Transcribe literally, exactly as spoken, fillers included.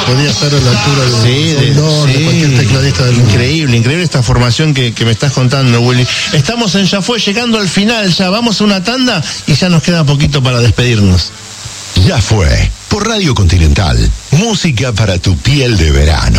podía estar a la altura de, sí, de, Sondor, sí, de cualquier tecladista del mundo. Increíble, increíble esta formación que, que me estás contando, Willy. Estamos en Ya Fue, llegando al final, ya vamos a una tanda y ya nos queda poquito para despedirnos. Ya Fue, por Radio Continental, música para tu piel de verano.